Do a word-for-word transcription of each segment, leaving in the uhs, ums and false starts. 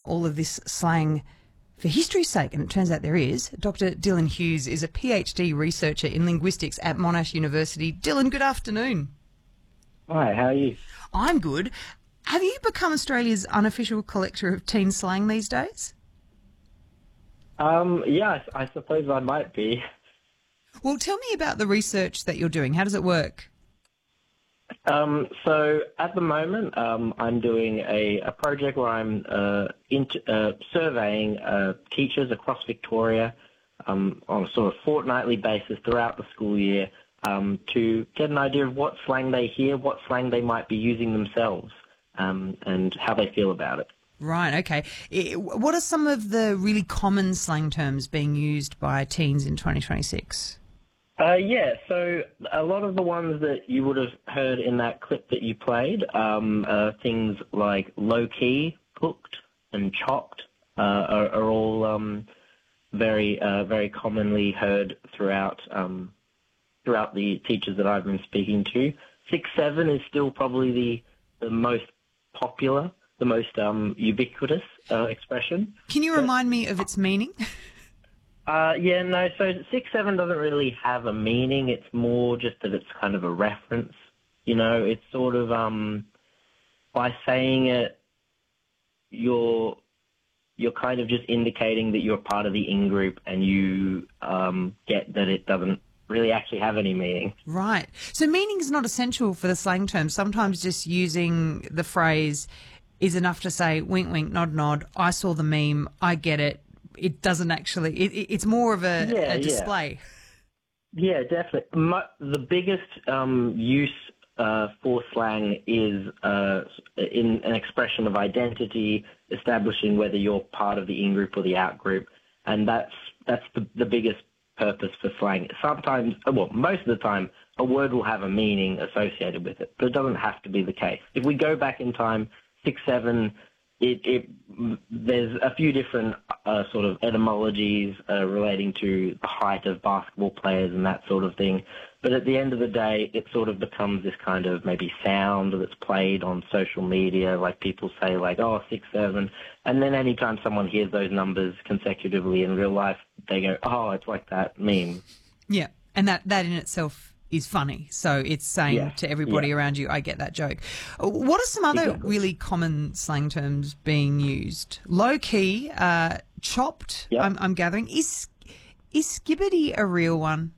all of this slang for history's sake, and it turns out there is. Doctor Dylan Hughes is a PhD researcher in linguistics at Monash University. Dylan, good afternoon. Hi, how are you? I'm good. Have you become Australia's unofficial collector of teen slang these days? Um, yeah, I, I suppose I might be. Well, tell me about the research that you're doing. How does it work? Um, so at the moment, um, I'm doing a, a project where I'm uh, int- uh, surveying uh, teachers across Victoria um, on a sort of fortnightly basis throughout the school year um, to get an idea of what slang they hear, what slang they might be using themselves, um, and how they feel about it. Right, okay. I- What are some of the really common slang terms being used by teens in twenty twenty-six? Uh, yeah, so a lot of the ones that you would have heard in that clip that you played, um, uh, things like low-key, cooked, and chopped, uh, are, are all um, very, uh, very commonly heard throughout um, throughout the teachers that I've been speaking to. Six seven is still probably the the most popular, the most um, ubiquitous uh, expression. Can you But- remind me of its meaning? Uh, yeah, no, so six seven doesn't really have a meaning. It's more just that it's kind of a reference. You know, it's sort of, um, by saying it, you're, you're kind of just indicating that you're part of the in-group and you um, get that it doesn't really actually have any meaning. Right. So meaning is not essential for the slang term. Sometimes just using the phrase is enough to say wink, wink, nod, nod, I saw the meme, I get it. It doesn't actually, it, it- it's more of a, Yeah, a yeah. display. Yeah, definitely. Mo- the biggest um, use uh, for slang is uh, in an expression of identity, establishing whether you're part of the in-group or the out-group, and that's that's the, the biggest purpose for slang. Sometimes, well, most of the time, a word will have a meaning associated with it, but it doesn't have to be the case. If we go back in time, six, seven, it, it there's a few different uh, sort of etymologies uh, relating to the height of basketball players and that sort of thing. But at the end of the day, it sort of becomes this kind of maybe sound that's played on social media, like people say like, oh, six, seven. And then anytime someone hears those numbers consecutively in real life, they go, oh, it's like that meme. Yeah. And that, that in itself is funny. So it's saying Yeah, to everybody yeah. around you, I get that joke. Uh, What are some other Exactly. really common slang terms being used? Low key, uh, chopped, Yep. I'm, I'm gathering. Is, is skibbity a real one?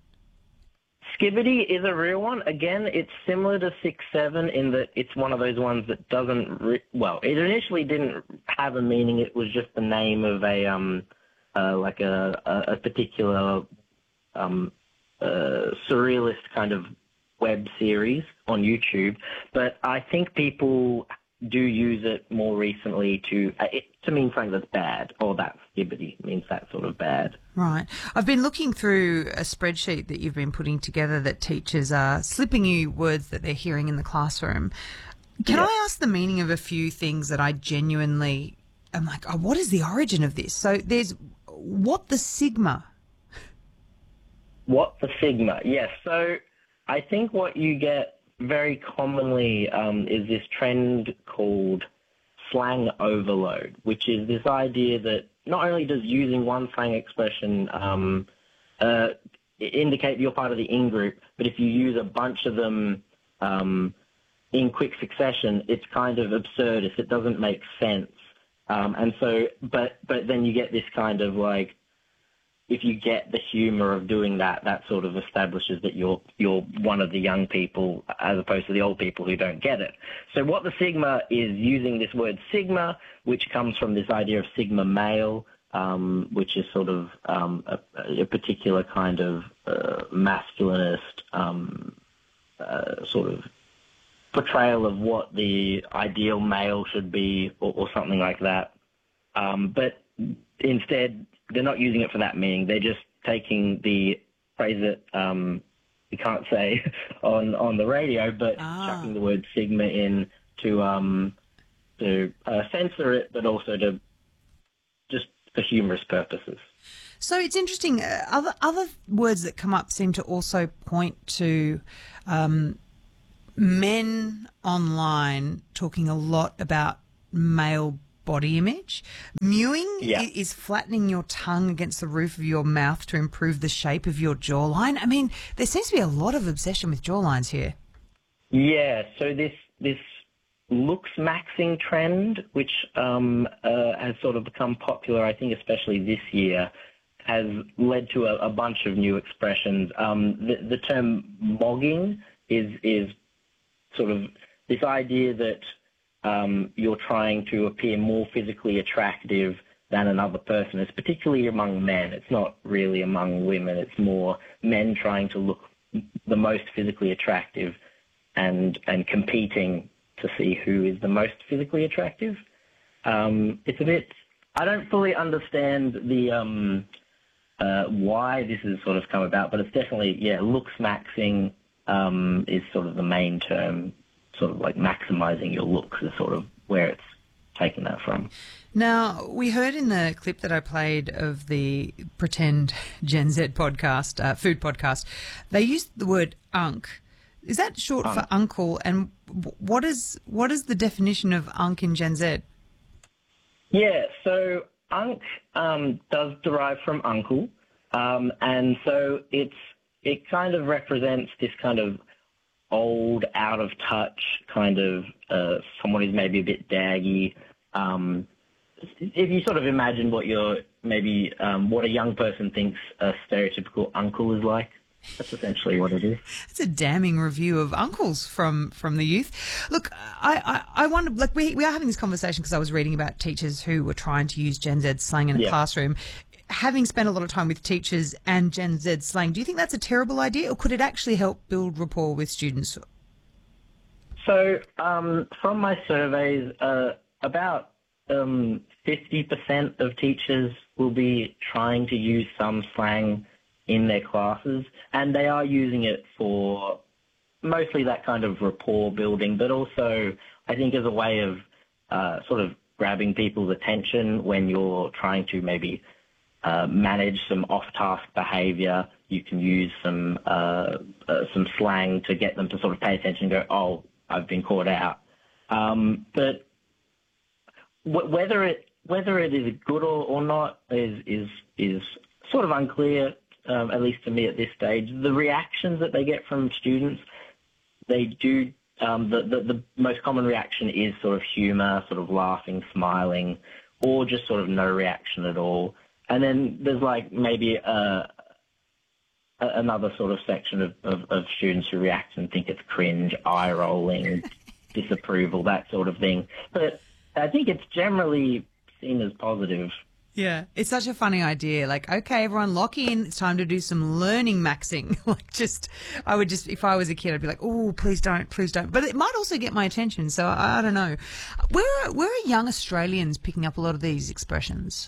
Skibbity is a real one. Again, it's similar to six seven in that it's one of those ones that doesn't, re- well, it initially didn't have a meaning. It was just the name of a, um, uh, like a, a, a particular um, uh, surrealist kind of web series on YouTube. But I think people do use it more recently to uh, it, to mean something that's bad, or that skibbity means that sort of bad. Right. I've been looking through a spreadsheet that you've been putting together that teachers are slipping you words that they're hearing in the classroom. Can Yeah. I ask the meaning of a few things that I genuinely am like, oh, what is the origin of this? So there's what the sigma. What the sigma? Yes. So I think what you get very commonly um, is this trend called slang overload, which is this idea that not only does using one slang expression um, uh, indicate you're part of the in-group, but if you use a bunch of them um, in quick succession, it's kind of absurd if it doesn't make sense. Um, and so, but but then you get this kind of like, if you get the humor of doing that, that sort of establishes that you're you're one of the young people as opposed to the old people who don't get it. So what the sigma is using this word sigma, which comes from this idea of sigma male, um, which is sort of um, a, a particular kind of uh, masculinist um, uh, sort of portrayal of what the ideal male should be, or, or something like that. Um, but instead, they're not using it for that meaning. They're just taking the phrase that um, we can't say on, on the radio, but Ah. chucking the word sigma in to um, to uh, censor it, but also to just for humorous purposes. So it's interesting. Uh, other other words that come up seem to also point to um, men online talking a lot about male body image. Mewing Yeah. i- is flattening your tongue against the roof of your mouth to improve the shape of your jawline. I mean, there seems to be a lot of obsession with jawlines here. Yeah, so this this looks maxing trend, which um, uh, has sort of become popular, I think, especially this year, has led to a, a bunch of new expressions. Um, the, the term mogging is is sort of this idea that um, you're trying to appear more physically attractive than another person. It's particularly among men. It's not really among women. It's more men trying to look the most physically attractive and and competing to see who is the most physically attractive. Um, it's a bit. I don't fully understand the um, uh, why this has sort of come about, but it's definitely yeah. Looks maxing um, is sort of the main term. Sort of like maximizing your looks is sort of where it's taken that from. Now, we heard in the clip that I played of the pretend Gen Z podcast, uh, food podcast, they used the word unk. Is that short Um, for uncle? And what is what is the definition of unk in Gen Z? Yeah, so unk um, does derive from uncle, um, and so it's it kind of represents this kind of old, out of touch kind of uh, someone who's maybe a bit daggy. Um, if you sort of imagine what you're maybe um, what a young person thinks a stereotypical uncle is like. That's essentially what it is. It's a damning review of uncles from, from the youth. Look, I, I, I wonder, like, we, we are having this conversation because I was reading about teachers who were trying to use Gen Z slang in a Yeah. classroom. Having spent a lot of time with teachers and Gen Z slang, do you think that's a terrible idea, or could it actually help build rapport with students? So um, from my surveys, uh, about um, fifty percent of teachers will be trying to use some slang in their classes, and they are using it for mostly that kind of rapport building, but also I think as a way of uh, sort of grabbing people's attention when you're trying to maybe uh, manage some off-task behaviour. You can use some uh, uh, some slang to get them to sort of pay attention and go, oh, I've been caught out. Um, but w- whether it whether it is good or, or not is is is sort of unclear. Um, at least to me at this stage, the reactions that they get from students, they do, um, the, the, the most common reaction is sort of humour, sort of laughing, smiling, or just sort of no reaction at all. And then there's like maybe a, a, another sort of section of, of, of students who react and think it's cringe, eye-rolling, disapproval, that sort of thing. But I think it's generally seen as positive. Yeah, it's such a funny idea. Like, okay, everyone lock in. It's time to do some learning maxing. Like, just, I would just, if I was a kid, I'd be like, oh, please don't, please don't. But it might also get my attention. So I, I don't know. Where are, where are young Australians picking up a lot of these expressions?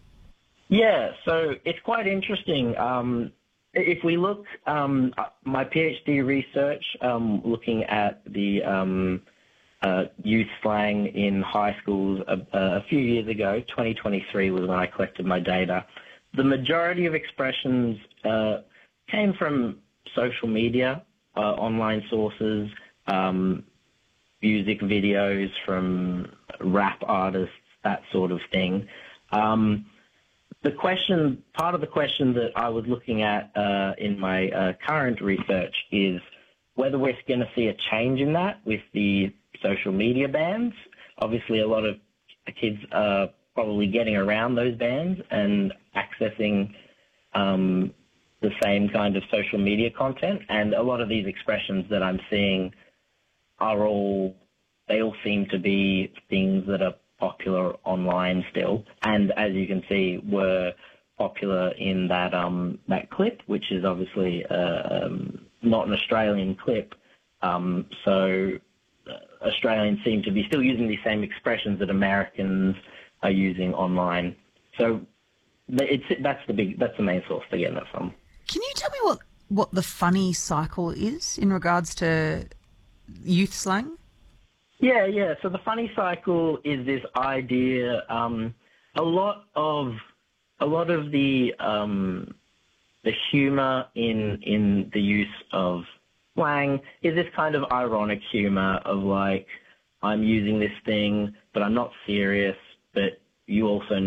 Yeah, so it's quite interesting. Um, if we look, um, my PhD research, um, looking at the um, uh, youth slang in high schools a, a few years ago, twenty twenty-three was when I collected my data. The majority of expressions uh, came from social media, uh, online sources, um, music videos from rap artists, that sort of thing. Um, the question, part of the question that I was looking at uh, in my uh, current research is whether we're going to see a change in that with the social media bans. Obviously, a lot of kids are probably getting around those bans and accessing um, the same kind of social media content. And a lot of these expressions that I'm seeing are all, they all seem to be things that are popular online still. And as you can see, were popular in that um, that clip, which is obviously uh, um, not an Australian clip. Um, so uh, Australians seem to be still using these same expressions that Americans are using online. So it's that's the big that's the main source they're getting it from. Can you tell me what, what the funny cycle is in regards to youth slang? Yeah, yeah. So the funny cycle is this idea. Um, a lot of a lot of the um, the humour in in the use of slang is this kind of ironic humour of like, I'm using this thing, but I'm not serious. but you also